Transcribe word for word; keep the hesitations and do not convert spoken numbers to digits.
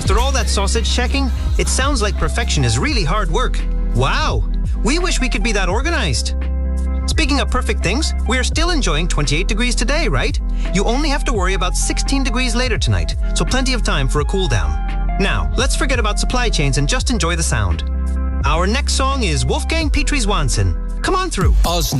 After all that sausage checking, it sounds like perfection is really hard work. Wow! We wish we could be that organized. Speaking of perfect things, we're still enjoying twenty-eight degrees today, right? You only have to worry about sixteen degrees later tonight, so plenty of time for a cool down. Now, let's forget about supply chains and just enjoy the sound. Our next song is Wolfgang Petri Swanson. Come on through. Os